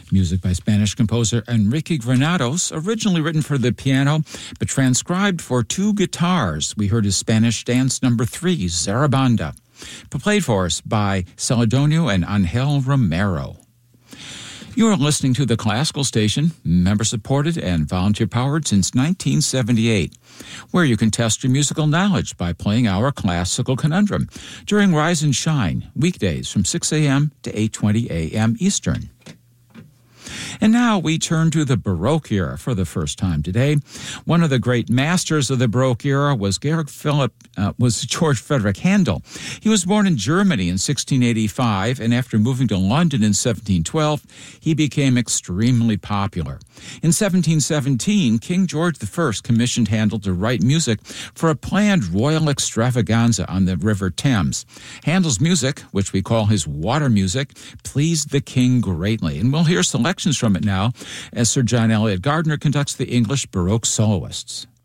Music by Spanish composer Enrique Granados, originally written for the piano, but transcribed for two guitars. We heard his Spanish dance number 3, Zarabanda, played for us by Celedonio and Angel Romero. You are listening to the Classical Station, member-supported and volunteer-powered since 1978, where you can test your musical knowledge by playing our Classical Conundrum during Rise and Shine, weekdays from 6 a.m. to 8:20 a.m. Eastern. And now we turn to the Baroque era for the first time today. One of the great masters of the Baroque era was Georg Friedrich Handel. He was born in Germany in 1685, and after moving to London in 1712, he became extremely popular. In 1717, King George I commissioned Handel to write music for a planned royal extravaganza on the River Thames. Handel's music, which we call his water music, pleased the king greatly, and we'll hear selections from it now as Sir John Eliot Gardiner conducts the English Baroque soloists.